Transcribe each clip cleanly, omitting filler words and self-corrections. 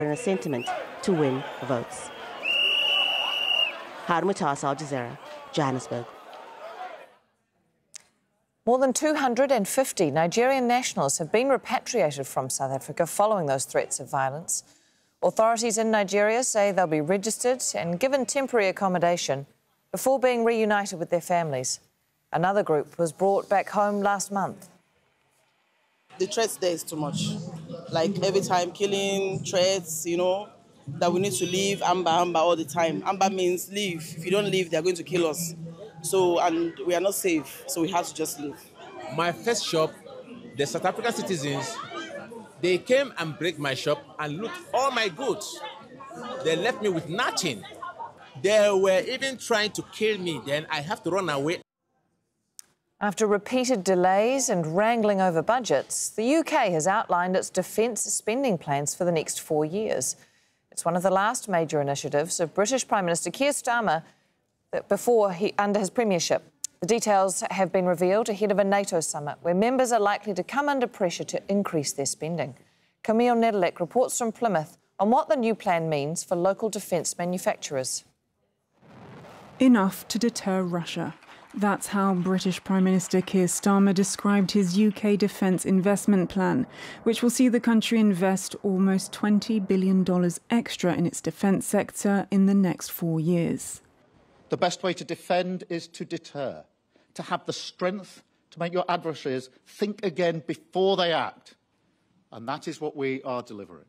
in a sentiment to win votes. Harun Mutas, Al Jazeera, Johannesburg. More than 250 Nigerian nationals have been repatriated from South Africa following those threats of violence. Authorities in Nigeria say they'll be registered and given temporary accommodation before being reunited with their families. Another group was brought back home last month. The threats there is too much. Like every time killing, threats, that we need to leave, Amber all the time. Amber means leave. If you don't leave, they're going to kill us. So, and we are not safe, so we have to just leave. My first shop, the South African citizens, they came and break my shop and loot all my goods. They left me with nothing. They were even trying to kill me. Then I have to run away. After repeated delays and wrangling over budgets, the UK has outlined its defence spending plans for the next 4 years. It's one of the last major initiatives of British Prime Minister Keir Starmer under his premiership. The details have been revealed ahead of a NATO summit where members are likely to come under pressure to increase their spending. Camille Nedelec reports from Plymouth on what the new plan means for local defence manufacturers. Enough to deter Russia. That's how British Prime Minister Keir Starmer described his UK defence investment plan, which will see the country invest almost $20 billion extra in its defence sector in the next 4 years. The best way to defend is to deter, to have the strength to make your adversaries think again before they act. And that is what we are delivering.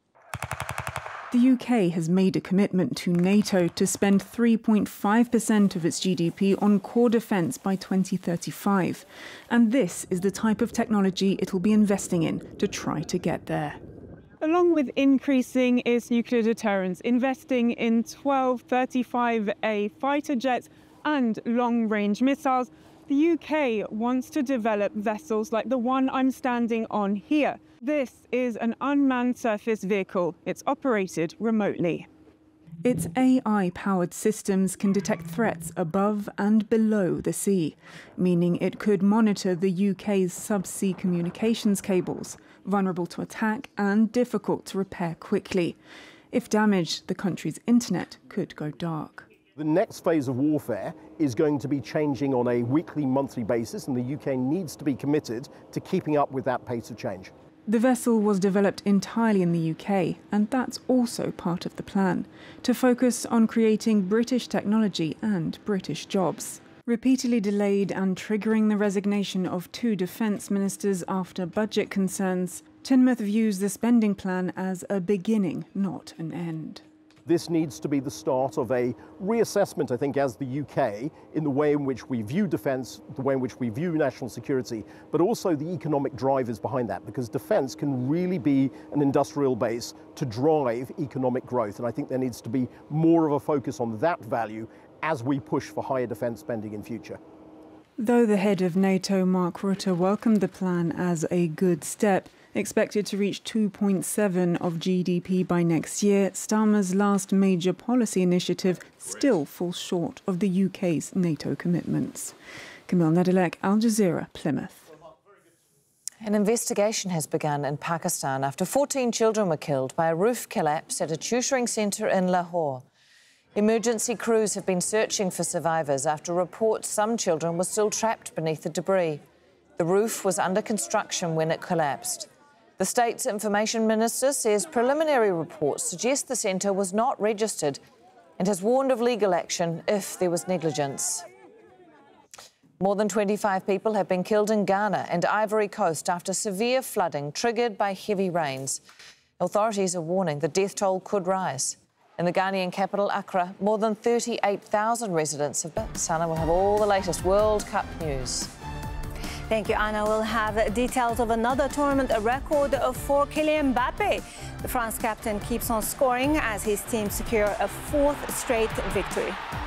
The UK has made a commitment to NATO to spend 3.5% of its GDP on core defence by 2035. And this is the type of technology it'll be investing in to try to get there. Along with increasing its nuclear deterrence, investing in 12 35A fighter jets and long-range missiles, the UK wants to develop vessels like the one I'm standing on here. This is an unmanned surface vehicle. It's operated remotely. Its AI-powered systems can detect threats above and below the sea, meaning it could monitor the UK's subsea communications cables, vulnerable to attack and difficult to repair quickly. If damaged, the country's internet could go dark. The next phase of warfare is going to be changing on a weekly, monthly basis, and the UK needs to be committed to keeping up with that pace of change. The vessel was developed entirely in the UK, and that's also part of the plan, to focus on creating British technology and British jobs. Repeatedly delayed and triggering the resignation of 2 defence ministers after budget concerns, Teignmouth views the spending plan as a beginning, not an end. This needs to be the start of a reassessment, I think, as the UK, in the way in which we view defence, the way in which we view national security, but also the economic drivers behind that, because defence can really be an industrial base to drive economic growth. And I think there needs to be more of a focus on that value as we push for higher defence spending in future. Though the head of NATO, Mark Rutte, welcomed the plan as a good step, expected to reach 2.7% of GDP by next year, Starmer's last major policy initiative still falls short of the UK's NATO commitments. Camille Nedelec, Al Jazeera, Plymouth. An investigation has begun in Pakistan after 14 children were killed by a roof collapse at a tutoring centre in Lahore. Emergency crews have been searching for survivors after reports some children were still trapped beneath the debris. The roof was under construction when it collapsed. The state's information minister says preliminary reports suggest the centre was not registered and has warned of legal action if there was negligence. More than 25 people have been killed in Ghana and Ivory Coast after severe flooding triggered by heavy rains. Authorities are warning the death toll could rise. In the Ghanaian capital, Accra, more than 38,000 residents have been. Sana will have all the latest World Cup news. Thank you, Anna. We'll have details of another tournament record for Kylian Mbappe. The France captain keeps on scoring as his team secure a 4th straight victory.